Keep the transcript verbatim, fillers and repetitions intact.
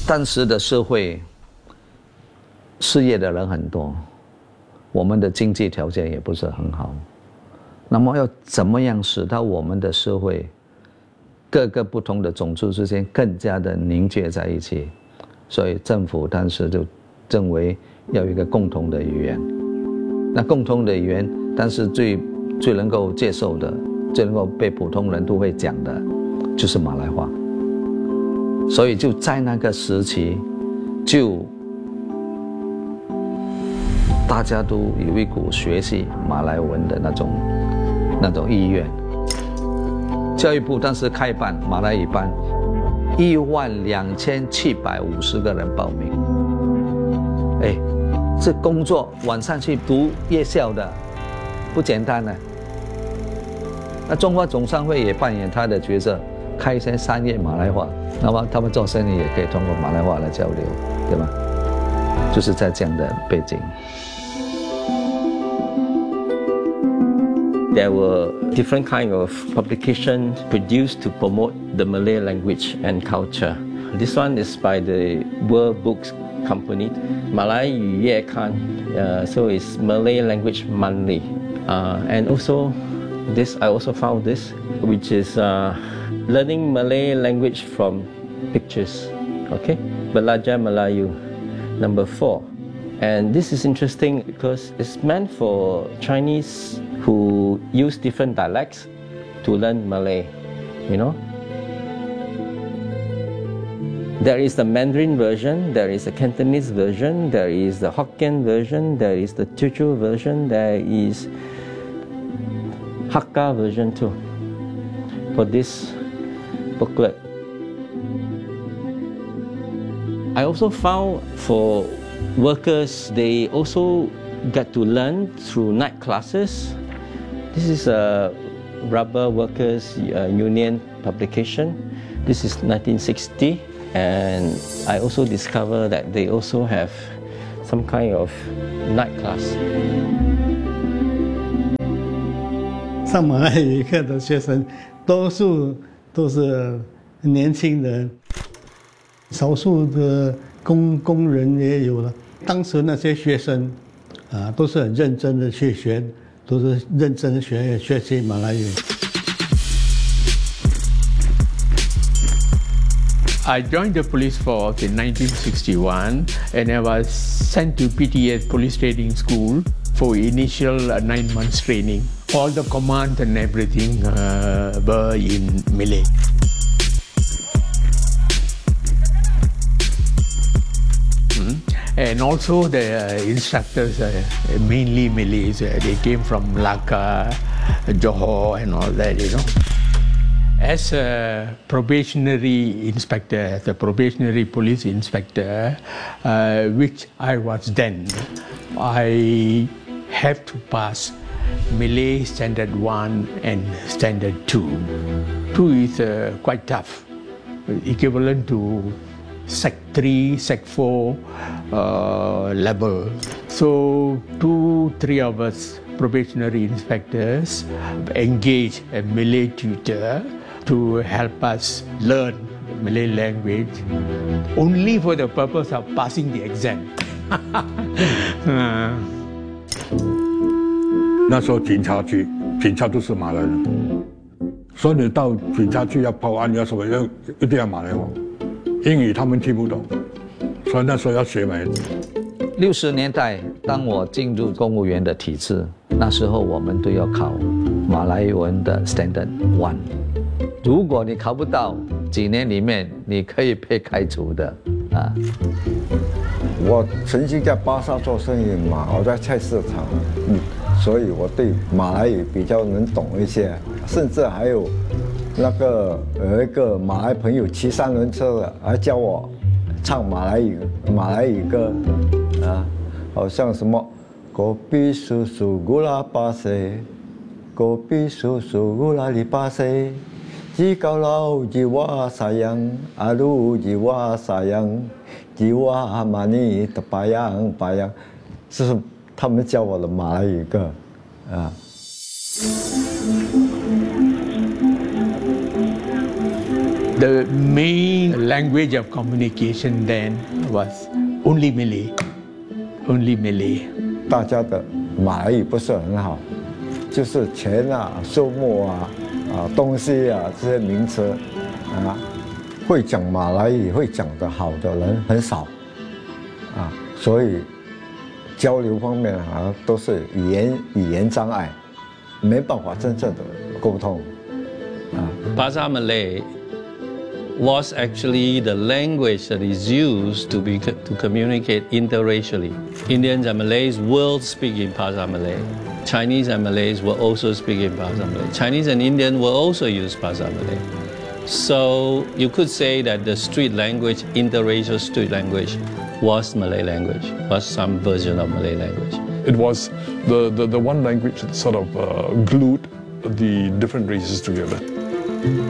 当时的社会，失业的人很多，我们的经济条件也不是很好。那么要怎么样使到我们的社会各个不同的种族之间更加的凝结在一起？所以政府当时就认为要有一个共同的语言。那共同的语言，但是最最能够接受的、最能够被普通人都会讲的，就是马来话。所以就在那个时期，就大家都有一股学习马来文的那种那种意愿。教育部当时开办马来语班，一万两千七百五十个人报名。哎，这工作晚上去读夜校的，不简单呢。那中华总商会也扮演他的角色，开一些商业马来话，那么他们做生意也可以通过马来话来交流，对吗？就是在这样的背景。 There were different kind of publications produced to promote the Malay language and culture. This one is by the World Books Company, Malay Yu Ye Kan, uh, so it's Malay Language Monthly. Uh, and also, this I also found this, which is uh, learning Malay language from pictures. Okay, Belajar Melayu, number four. And this is interesting because it's meant for Chinese who use different dialects to learn Malay, you know. There is the Mandarin version, there is a Cantonese version, there is the Hokkien version, there is the Teochew version, there is Hakka version too for this booklet. I also found for workers, they also get to learn through night classes. This is a Rubber Workers uh, Union publication. This is nineteen sixty, and I also discovered that they also have some kind of night class. 上马来语课的学生，多数都是年轻人，少数的工工人也有了。当时那些学生，啊，都是很认真的去学，都是认真的学学习马来语。 I joined the police force in nineteen sixty-one, and I was sent to P T S Police Training School for initial nine months training. All the commands and everything uh, were in Malay. And also the instructors, uh, mainly Malays, uh, they came from Malacca, Johor and all that, you know. As a probationary inspector, the probationary police inspector, uh, which I was then, I have to pass Malay Standard one and Standard two. two is uh, quite tough, equivalent to Sec three, Sec four uh, level. So two, three of us probationary inspectors engage a Malay tutor to help us learn Malay language only for the purpose of passing the exam. 那时候警察局，警察都是马来人，所以你到警察局要报案要什么，要一定要马来话。英语他们听不懂，所以那时候要学美。 六十年代，当我进入公务员的体制，那时候我们都要考马来文的 Standard One。如果你考不到，几年里面你可以被开除的啊。 我曾经在巴萨做生意嘛，我在菜市场，嗯，所以我对马来语比较能懂一些，甚至还有。那个有一个马来朋友骑三轮车的，还教我唱马来语马来语歌，啊，好像什么 Kopi susu gula pasir, Kopi susu gula di pasir, jikalau jiwa sayang, aduh jiwa sayang, jiwa mani terpayang payang， 这是他们教我的马来语歌，啊。 The main language of communication then was only Malay, only Malay. 大家的马来语不是很好，就是钱啊、数目啊、啊东西啊这些名词啊，会讲马来语会讲得好的人很少啊，所以交流方面啊都是语言语言障碍，没办法真正的沟通啊。 Bahasa Malay was actually the language that is used to be to communicate interracially. Indians and Malays will speak in Bahasa Malay. Chinese and Malays will also speak in Bahasa Malay. Chinese and Indian will also use Bahasa Malay. So you could say that the street language, interracial street language, was Malay language, was some version of Malay language. It was the, the, the one language that sort of uh, glued the different races together.